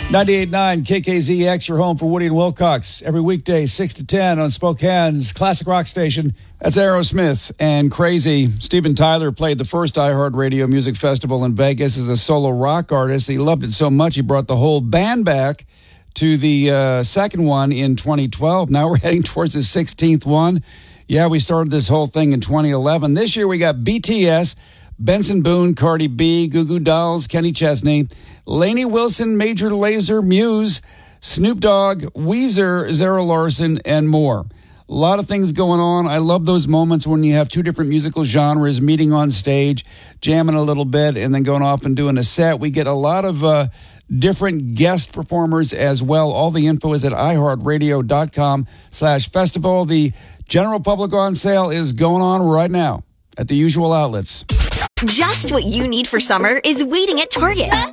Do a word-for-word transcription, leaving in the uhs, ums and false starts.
ninety-eight point nine K K Z X, your home for Woody and Wilcox. Every weekday, six to ten on Spokane's classic rock station. That's Aerosmith and Crazy. Steven Tyler played the first iHeartRadio Music Festival in Vegas as a solo rock artist. He loved it so much, he brought the whole band back to the uh, second one in twenty twelve. Now we're heading towards the sixteenth one. Yeah, we started this whole thing in twenty eleven. This year we got B T S, Benson Boone, Cardi B, Goo Goo Dolls, Kenny Chesney, Lainey Wilson, Major Lazer, Muse, Snoop Dogg, Weezer, Zara Larson, and more. A lot of things going on. I love those moments when you have two different musical genres meeting on stage, jamming a little bit, and then going off and doing a set. We get a lot of uh, different guest performers as well. All the info is at iHeartRadio.com slash festival. The general public on sale is going on right now at the usual outlets. Just what you need for summer is waiting at Target.